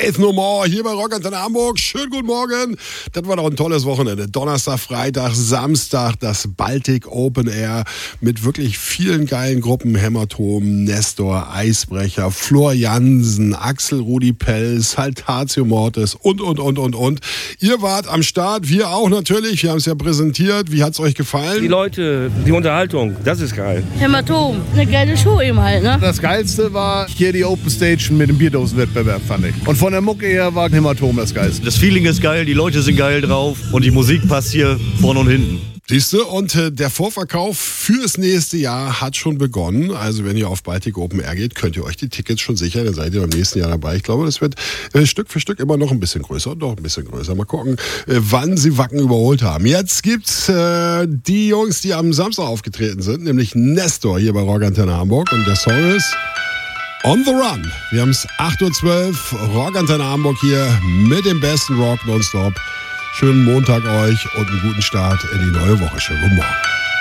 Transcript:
Faith No More hier bei Rockantenne Hamburg. Schönen guten Morgen. Das war doch ein tolles Wochenende. Donnerstag, Freitag, Samstag das Baltic Open Air mit wirklich vielen geilen Gruppen. Hämatom, Nestor, Eisbrecher, Flor Jansen, Axel Rudi Pels, Saltatio Mortis und. Ihr wart am Start, wir auch natürlich. Wir haben es ja präsentiert. Wie hat es euch gefallen? Die Leute, die Unterhaltung, das ist geil. Hämatom, eine geile Show eben halt, ne? Das Geilste war hier die Open Stage mit dem Bierdosenwettbewerb, fand ich. Und von der Mucke her war Hämatom das Geilste. Das Feeling ist geil, die Leute sind geil drauf und die Musik passt hier vorne und hinten. Siehst du, und der Vorverkauf fürs nächste Jahr hat schon begonnen. Also wenn ihr auf Baltic Open Air geht, könnt ihr euch die Tickets schon sichern. Dann seid ihr beim nächsten Jahr dabei. Ich glaube, das wird Stück für Stück immer noch ein bisschen größer und noch ein bisschen größer. Mal gucken, wann sie Wacken überholt haben. Jetzt gibt's die Jungs, die am Samstag aufgetreten sind, nämlich Nestor hier bei Rockantenne Hamburg. Und der Song ist On the Run. Wir haben es 8:12 Uhr, Rockantenne Hamburg hier mit dem besten Rock nonstop. Schönen Montag euch und einen guten Start in die neue Woche. Schönen guten Morgen.